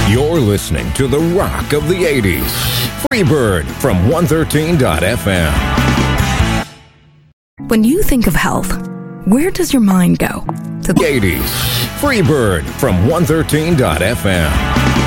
You're listening to the rock of the 80s. Freebird from 113.fm. When you think of health, where does your mind go? The 80s. Freebird from 113.fm.